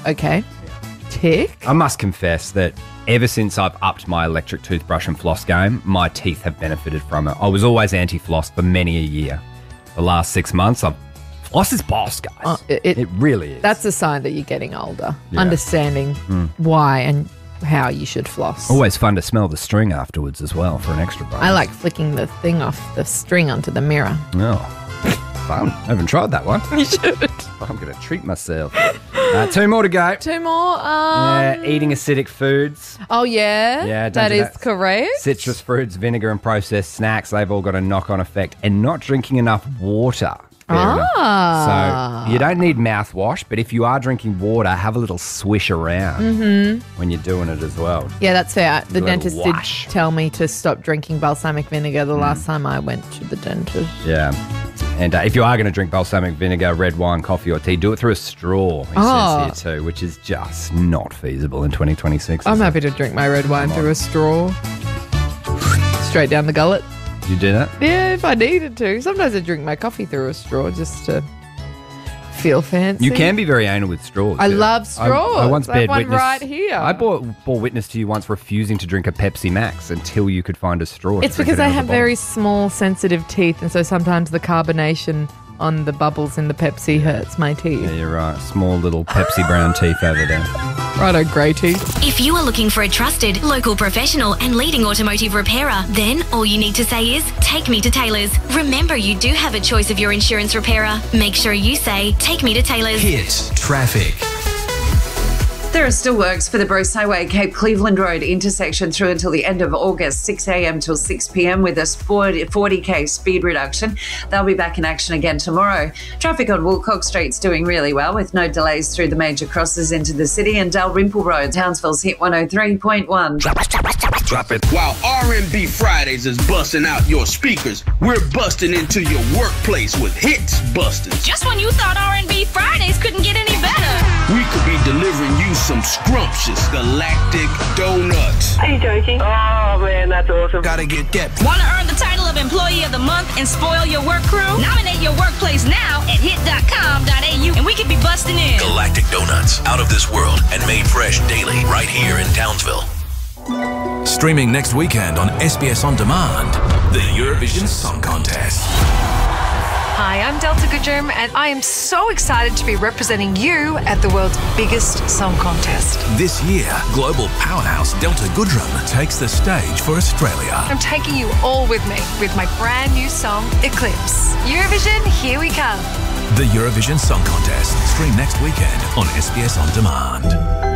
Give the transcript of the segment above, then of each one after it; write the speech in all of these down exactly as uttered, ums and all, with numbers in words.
Okay. Tick. I must confess that ever since I've upped my electric toothbrush and floss game, my teeth have benefited from it. I was always anti-floss for many a year. The last six months, I've floss is boss, guys. Oh, it, it, it really is. That's a sign that you're getting older. Yeah. Understanding Mm. why and how you should floss. Always fun to smell the string afterwards as well for an extra bonus. I like flicking the thing off the string onto the mirror. Oh, fun. I haven't tried that one. You should. I'm going to treat myself. Uh, two more to go. Two more. Um, Yeah, eating acidic foods. Oh, yeah? Yeah, don't that do is that. correct. Citrus fruits, vinegar and processed snacks, they've all got a knock-on effect. And not drinking enough water. Fair enough. Ah. So you don't need mouthwash, but if you are drinking water, have a little swish around Mm-hmm. when you're doing it as well. Yeah, that's fair. The little dentist wash. did tell me to stop drinking balsamic vinegar the last time I went to the dentist. Yeah. And uh, if you are going to drink balsamic vinegar, red wine, coffee or tea, do it through a straw, he Oh. says here too, which is just not feasible in twenty twenty-six. I'm is it? happy to drink my red wine through a straw. Straight down the gullet. You do that? Yeah, if I needed to. Sometimes I drink my coffee through a straw just to feel fancy. You can be very anal with straws. I yeah. love straws. I, I once I have bared one witness. right here. I bought, bore witness to you once refusing to drink a Pepsi Max until you could find a straw. to It's drink because it I out of have the bottle. very small, sensitive teeth, and so sometimes the carbonation on the bubbles in the Pepsi hurts my teeth. Yeah, you're right. Small little Pepsi brown teeth over there. Righto, grey teeth. If you are looking for a trusted, local professional and leading automotive repairer, then all you need to say is, take me to Taylor's. Remember, you do have a choice of your insurance repairer. Make sure you say, take me to Taylor's. Hit traffic. There are still works for the Bruce Highway Cape Cleveland Road intersection through until the end of August, six a.m. till six p.m. with a forty k speed reduction. They'll be back in action again tomorrow. Traffic on Woolcock Street's doing really well with no delays through the major crosses into the city, and Dalrymple Road, Townsville's hit one oh three point one. Drop it. While R and B Fridays is busting out your speakers, we're busting into your workplace with Hits Busters. Just when you thought R and B Fridays couldn't get any better. We could be delivering you some scrumptious galactic donuts. Are you joking? Oh, man, that's awesome. Gotta get that. Want to earn the title of Employee of the Month and spoil your work crew? Nominate your workplace now at hit dot com dot a u and we could be busting in. Galactic Donuts, out of this world and made fresh daily right here in Townsville. Streaming next weekend on S B S On Demand, the Eurovision Song Contest. Hi, I'm Delta Goodrum, and I am so excited to be representing you at the world's biggest song contest. This year, global powerhouse Delta Goodrum takes the stage for Australia. I'm taking you all with me with my brand new song, Eclipse. Eurovision, here we come. The Eurovision Song Contest, stream next weekend on S B S On Demand.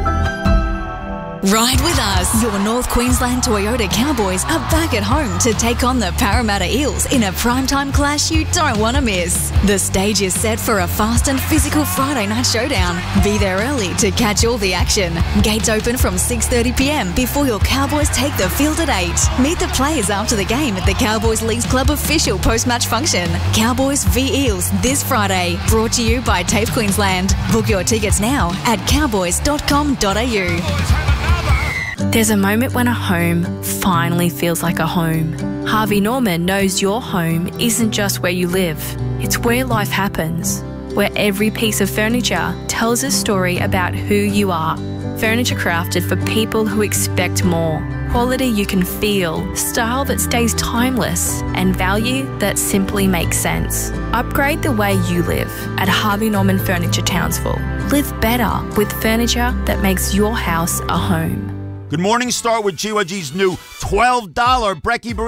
Ride with us. Your North Queensland Toyota Cowboys are back at home to take on the Parramatta Eels in a primetime clash you don't want to miss. The stage is set for a fast and physical Friday night showdown. Be there early to catch all the action. Gates open from six thirty p.m. before your Cowboys take the field at eight. Meet the players after the game at the Cowboys Leagues Club official post-match function. Cowboys v Eels this Friday. Brought to you by TAFE Queensland. Book your tickets now at cowboys dot com dot a u. There's a moment when a home finally feels like a home. Harvey Norman knows your home isn't just where you live, it's where life happens, where every piece of furniture tells a story about who you are. Furniture crafted for people who expect more. Quality you can feel, style that stays timeless, and value that simply makes sense. Upgrade the way you live at Harvey Norman Furniture Townsville. Live better with furniture that makes your house a home. Good morning. Start with G Y G's new twelve dollar Brekkie Burrito.